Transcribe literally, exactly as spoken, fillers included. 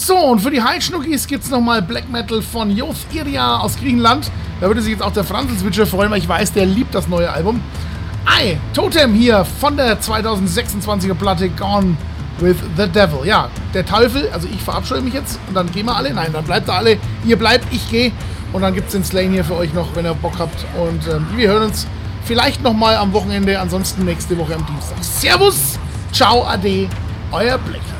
So, und für die Heilschnuckis gibt es nochmal Black Metal von Youth Iria aus Griechenland. Da würde sich jetzt auch der Franzl-Switcher freuen, weil ich weiß, der liebt das neue Album. Ei, Totem hier von der zweitausendsechsundzwanziger Platte Gone with the Devil. Ja, der Teufel, also ich verabscheue mich jetzt und dann gehen wir alle. Nein, dann bleibt ihr alle. Ihr bleibt, ich gehe. Und dann gibt es den Slain hier für euch noch, wenn ihr Bock habt. Und ähm, wir hören uns vielleicht nochmal am Wochenende, ansonsten nächste Woche am Dienstag. Servus, ciao, ade, euer Black.